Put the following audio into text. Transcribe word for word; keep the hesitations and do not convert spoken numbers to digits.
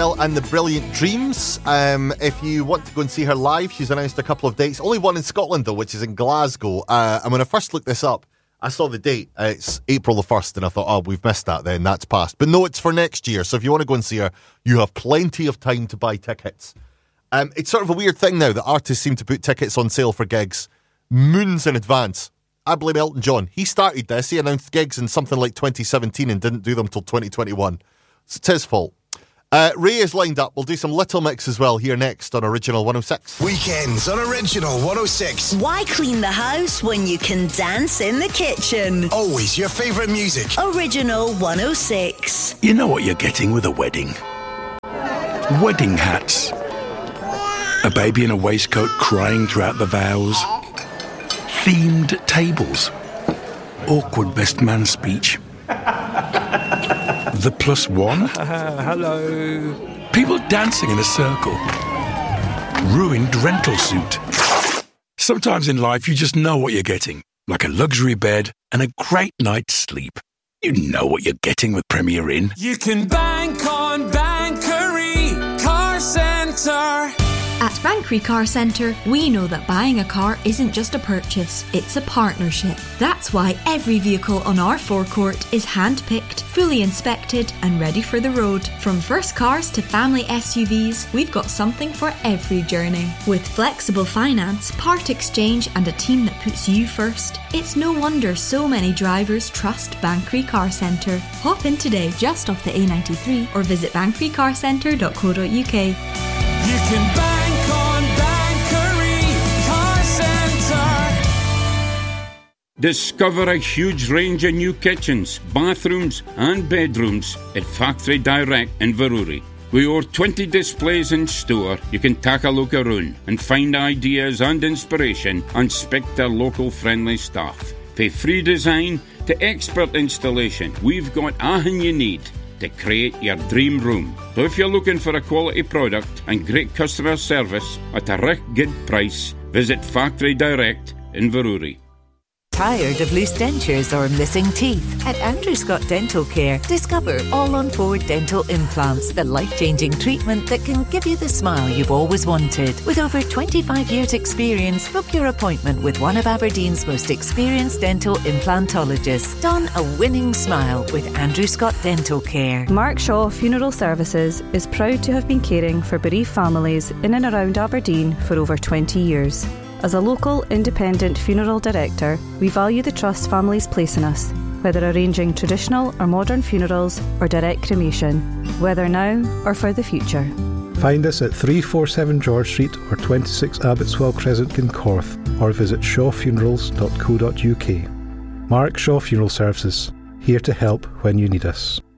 Adele and the Brilliant Dreams. Um, if you want to go and see her live, she's announced a couple of dates. Only one in Scotland, though, which is in Glasgow. Uh, and when I first looked this up, I saw the date. Uh, it's April the first, and I thought, oh, we've missed that then. That's passed. But no, it's for next year. So if you want to go and see her, you have plenty of time to buy tickets. Um, it's sort of a weird thing now that artists seem to put tickets on sale for gigs moons in advance. I blame Elton John. He started this. He announced gigs in something like twenty seventeen and didn't do them till twenty twenty-one. So it's his fault. Uh, Ray is lined up. We'll do some Little Mix as well here next on Original one oh six. Weekends on Original one oh six. Why clean the house when you can dance in the kitchen? Always your favourite music. Original one oh six. You know what you're getting with a wedding. Wedding hats. A baby in a waistcoat crying throughout the vows. Themed tables. Awkward best man speech. The plus one? Uh, hello. People dancing in a circle. Ruined rental suit. Sometimes in life you just know what you're getting. Like a luxury bed and a great night's sleep. You know what you're getting with Premier Inn. You can bank on Bankery Car Centre. At Bankery Car Centre, we know that buying a car isn't just a purchase, it's a partnership. That's why every vehicle on our forecourt is hand-picked, fully inspected and ready for the road. From first cars to family S U Vs, we've got something for every journey. With flexible finance, part exchange and a team that puts you first, it's no wonder so many drivers trust Bankery Car Centre. Hop in today just off the A ninety-three or visit bankery car centre dot co dot uk. You can bank on Bankery Car Centre. Discover a huge range of new kitchens, bathrooms and bedrooms at Factory Direct in Veruri. With over twenty displays in store, you can take a look around and find ideas and inspiration and speak to local friendly staff. From free design to expert installation, we've got everything you need to create your dream room. So if you're looking for a quality product and great customer service at a right good price, visit Factory Direct in Veruri. Tired of loose dentures or missing teeth? At Andrew Scott Dental Care, discover all-on-four dental implants, the life-changing treatment that can give you the smile you've always wanted. With over twenty-five years experience, book your appointment with one of Aberdeen's most experienced dental implantologists. Don a winning smile with Andrew Scott Dental Care. Mark Shaw Funeral Services is proud to have been caring for bereaved families in and around Aberdeen for over twenty years. As a local independent funeral director, we value the trust families place in us, whether arranging traditional or modern funerals or direct cremation, whether now or for the future. Find us at three forty-seven George Street or twenty-six Abbotswell Crescent, Glencorth, or visit shaw funerals dot co dot uk. Mark Shaw Funeral Services, here to help when you need us.